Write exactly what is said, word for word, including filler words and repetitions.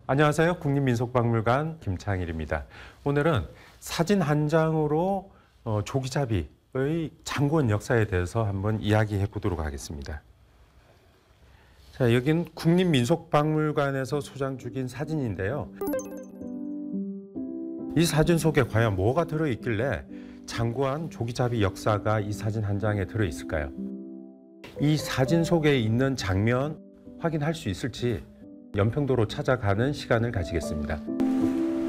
안녕하세요. 국립민속박물관 김창일입니다. 오늘은 사진 한 장으로 어, 조기잡이의 장구원 역사에 대해서 한번 이야기해 보도록 하겠습니다. 자, 여긴 국립민속박물관에서 소장 중인 사진인데요. 이 사진 속에 과연 뭐가 들어있길래 장구원 조기잡이 역사가 이 사진 한 장에 들어있을까요? 이 사진 속에 있는 장면 확인할 수 있을지 연평도로 찾아가는 시간을 가지겠습니다.